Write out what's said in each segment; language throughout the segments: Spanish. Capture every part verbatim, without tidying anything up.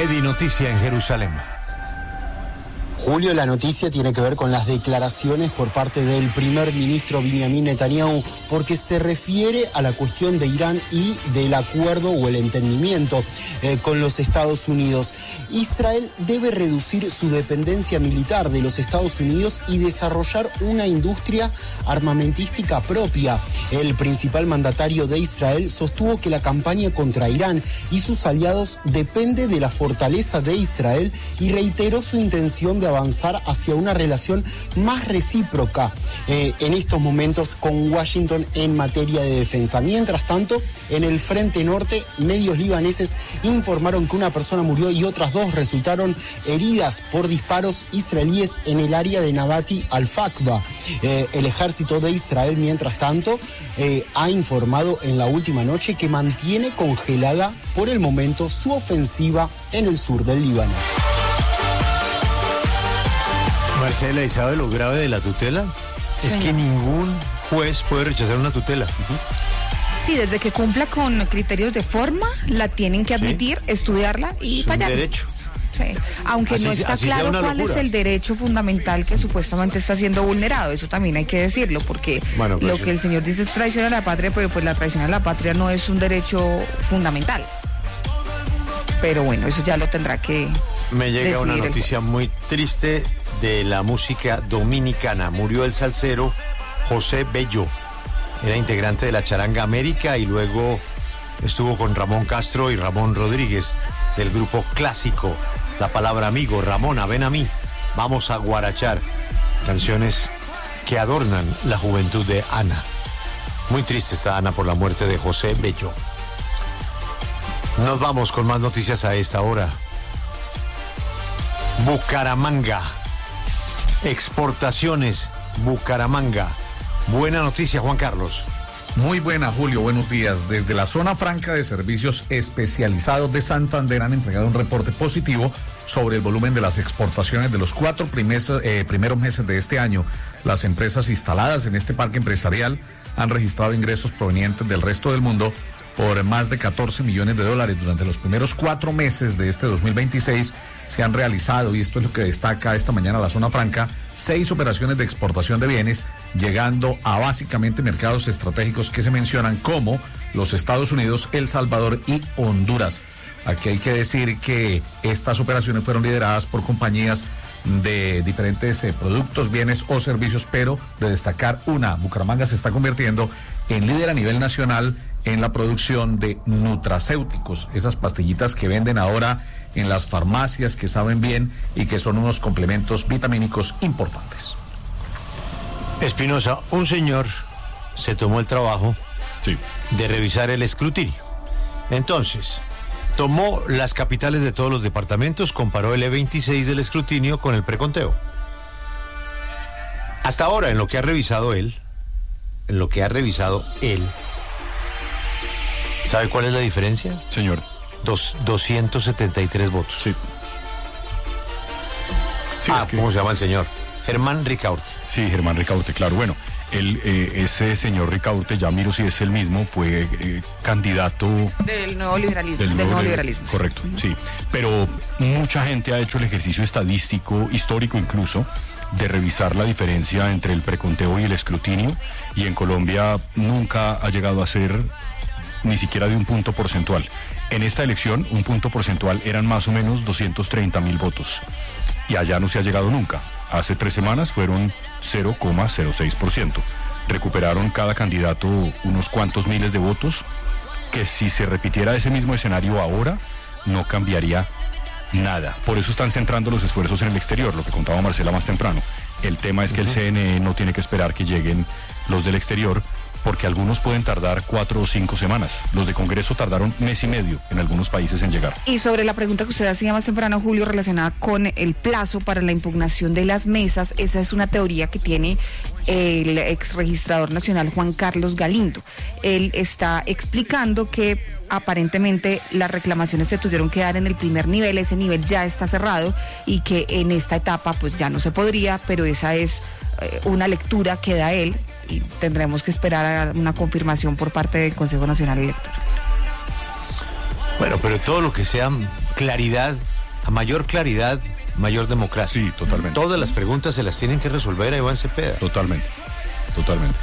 Eddie, noticia en Jerusalén. Julio, la noticia tiene que ver con las declaraciones por parte del primer ministro Benjamin Netanyahu, porque se refiere a la cuestión de Irán y del acuerdo o el entendimiento eh, con los Estados Unidos. Israel debe reducir su dependencia militar de los Estados Unidos y desarrollar una industria armamentística propia. El principal mandatario de Israel sostuvo que la campaña contra Irán y sus aliados depende de la fortaleza de Israel y reiteró su intención de avanzar hacia una relación más recíproca eh, en estos momentos con Washington en materia de defensa. Mientras tanto, en el frente norte, medios libaneses informaron que una persona murió y otras dos resultaron heridas por disparos israelíes en el área de Nabati al-Fakba. Eh, el ejército de Israel, mientras tanto, eh, ha informado en la última noche que mantiene congelada por el momento su ofensiva en el sur del Líbano. Marcela, ¿y sabe lo grave de la tutela? Sí. Es que ningún juez puede rechazar una tutela. Uh-huh. Sí, desde que cumpla con criterios de forma, la tienen que admitir, sí. estudiarla y es fallar. Un derecho. Sí. Aunque así, no está claro cuál es el derecho fundamental que supuestamente está siendo vulnerado, eso también hay que decirlo, porque bueno, pues, lo que el señor dice es traición a la patria, pero pues la traición a la patria no es un derecho fundamental. Pero bueno, eso ya lo tendrá que Me llega una noticia muy triste de la música dominicana. Murió el salsero José Bello. Era integrante de la Charanga América y luego estuvo con Ramón Castro y Ramón Rodríguez del grupo clásico La Palabra Amigo. Ramona, ven a mí, vamos a guarachar. Canciones que adornan la juventud de Ana. Muy triste está Ana por la muerte de José Bello. Nos vamos con más noticias a esta hora. Bucaramanga. Exportaciones, Bucaramanga. Buena noticia, Juan Carlos. Muy buena, Julio, buenos días. Desde la zona franca de servicios especializados de Santander han entregado un reporte positivo sobre el volumen de las exportaciones de los cuatro primeros, eh, primeros meses de este año. Las empresas instaladas en este parque empresarial han registrado ingresos provenientes del resto del mundo por más de catorce millones de dólares. Durante los primeros cuatro meses de este dos mil veintiséis se han realizado, y esto es lo que destaca esta mañana la zona franca, seis operaciones de exportación de bienes, llegando a básicamente mercados estratégicos que se mencionan como los Estados Unidos, El Salvador y Honduras. Aquí hay que decir que estas operaciones fueron lideradas por compañías de diferentes eh, productos, bienes o servicios, pero de destacar una, Bucaramanga se está convirtiendo en líder a nivel nacional en la producción de nutracéuticos, esas pastillitas que venden ahora en las farmacias, que saben bien y que son unos complementos vitamínicos importantes. Espinosa, un señor se tomó el trabajo sí. de revisar el escrutinio. Entonces, tomó las capitales de todos los departamentos, comparó el E veintiséis del escrutinio con el preconteo. Hasta ahora, en lo que ha revisado él, en lo que ha revisado él, ¿sabe cuál es la diferencia? Señor. Dos, doscientos setenta y tres votos. Sí. sí ah, es que... ¿cómo se llama el señor? Germán Ricaurte. Sí, Germán Ricaurte, claro. Bueno, él, eh, ese señor Ricaurte, ya miro si es el mismo, fue eh, candidato... Del nuevo liberalismo. Del, del nuevo, nuevo liberalismo. Correcto, sí. Pero mucha gente ha hecho el ejercicio estadístico, histórico incluso, de revisar la diferencia entre el preconteo y el escrutinio, y en Colombia nunca ha llegado a ser ni siquiera de un punto porcentual. En esta elección, un punto porcentual eran más o menos doscientos treinta mil votos. Y allá no se ha llegado nunca. Hace tres semanas fueron cero coma cero seis por ciento. Recuperaron cada candidato unos cuantos miles de votos, que si se repitiera ese mismo escenario ahora, no cambiaría nada. Por eso están centrando los esfuerzos en el exterior, lo que contaba Marcela más temprano. El tema es que el C N E no tiene que esperar que lleguen los del exterior, porque algunos pueden tardar cuatro o cinco semanas. Los de Congreso tardaron mes y medio en algunos países en llegar. Y sobre la pregunta que usted hacía más temprano, Julio, relacionada con el plazo para la impugnación de las mesas, esa es una teoría que tiene el ex registrador nacional Juan Carlos Galindo. Él está explicando que aparentemente las reclamaciones se tuvieron que dar en el primer nivel, ese nivel ya está cerrado y que en esta etapa pues ya no se podría, pero esa es eh, una lectura que da él y tendremos que esperar a una confirmación por parte del Consejo Nacional Electoral. Bueno, pero todo lo que sea claridad A mayor claridad, mayor democracia. Sí, totalmente. Todas las preguntas se las tienen que resolver a Iván Cepeda. Totalmente, totalmente.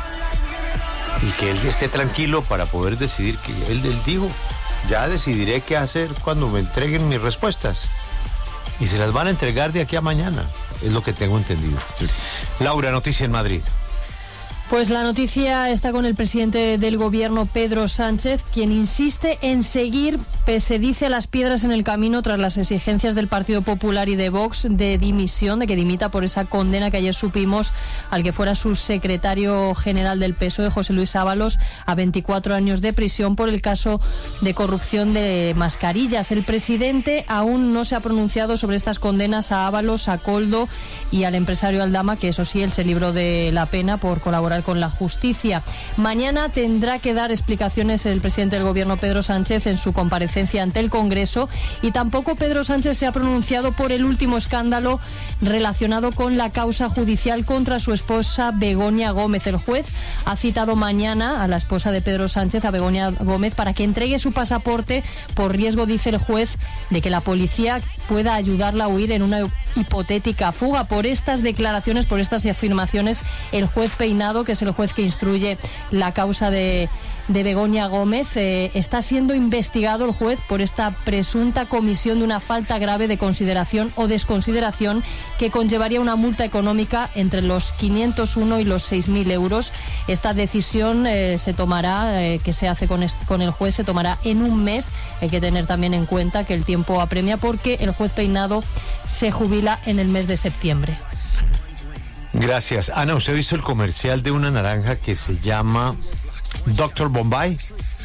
Y que él esté tranquilo para poder decidir, que él, él dijo, ya decidiré qué hacer cuando me entreguen mis respuestas. Y se las van a entregar de aquí a mañana, es lo que tengo entendido. Sí. Laura, noticia en Madrid. Pues la noticia está con el presidente del gobierno, Pedro Sánchez, quien insiste en seguir, pese dice, las piedras en el camino tras las exigencias del Partido Popular y de Vox de dimisión, de que dimita por esa condena que ayer supimos al que fuera su secretario general del P S O E, José Luis Ábalos, a veinticuatro años de prisión por el caso de corrupción de mascarillas. El presidente aún no se ha pronunciado sobre estas condenas a Ábalos, a Koldo y al empresario Aldama, que eso sí, él se libró de la pena por colaborar con la justicia. Mañana tendrá que dar explicaciones el presidente del gobierno, Pedro Sánchez, en su comparecencia ante el Congreso, y tampoco Pedro Sánchez se ha pronunciado por el último escándalo relacionado con la causa judicial contra su esposa Begoña Gómez. El juez ha citado mañana a la esposa de Pedro Sánchez, a Begoña Gómez, para que entregue su pasaporte por riesgo, dice el juez, de que la policía pueda ayudarla a huir en una hipotética fuga. Por estas declaraciones, por estas afirmaciones, el juez Peinado, que es el juez que instruye la causa de, de Begoña Gómez, eh, está siendo investigado el juez por esta presunta comisión de una falta grave de consideración o desconsideración que conllevaría una multa económica entre los quinientos uno y los seis mil euros. Esta decisión eh, se tomará, eh, que se hace con, este, con el juez, se tomará en un mes. Hay que tener también en cuenta que el tiempo apremia porque el juez Peinado se jubila en el mes de septiembre. Gracias. Ana, ¿usted ha visto el comercial de una naranja que se llama doctor Bombay?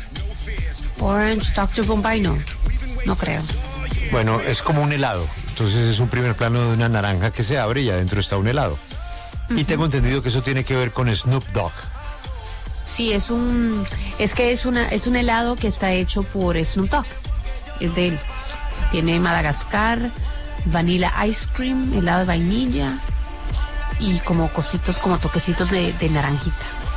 Orange doctor Bombay, no. No creo. Bueno, es como un helado. Entonces es un primer plano de una naranja que se abre y adentro está un helado. Uh-huh. Y tengo entendido que eso tiene que ver con Snoop Dogg. Sí, es un es que es una es un helado que está hecho por Snoop Dogg. Es de él. Tiene Madagascar, vanilla ice cream, helado de vainilla y como cositos, como toquecitos de, de naranjita.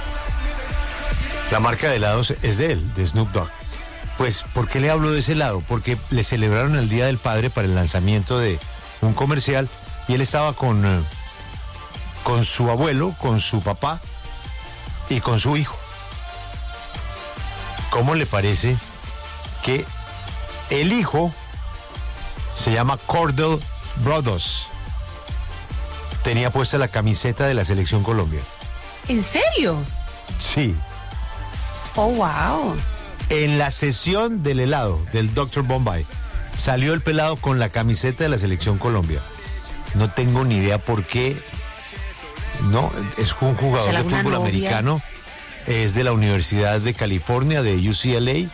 La marca de helados es de él, de Snoop Dogg. Pues, ¿por qué le hablo de ese helado? Porque le celebraron el Día del Padre para el lanzamiento de un comercial y él estaba con, eh, con su abuelo, con su papá y con su hijo. ¿Cómo le parece que el hijo se llama Cordell Brothers? Tenía puesta la camiseta de la Selección Colombia. ¿En serio? Sí. Oh, wow. En la sesión del helado del doctor Bombay salió el pelado con la camiseta de la Selección Colombia. No tengo ni idea por qué. No, es un jugador de fútbol novia? americano. Es de la Universidad de California, de U C L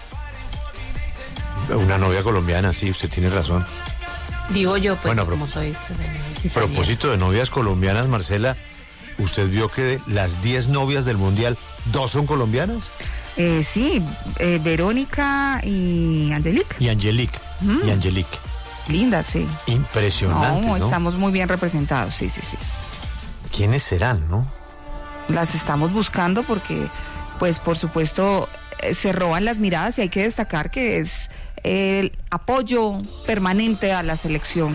A. Una novia colombiana, sí, usted tiene razón. Digo yo, pues, bueno, como soy... A propósito de novias colombianas, Marcela, ¿usted vio que de las diez novias del Mundial, dos son colombianas? Eh, sí, eh, Verónica y Angelique. Y Angelique, mm. y Angelique. Lindas, sí. Impresionantes, ¿no? No, estamos muy bien representados, sí, sí, sí. ¿Quiénes serán, no? Las estamos buscando porque, pues, por supuesto, se roban las miradas y hay que destacar que es el apoyo permanente a la selección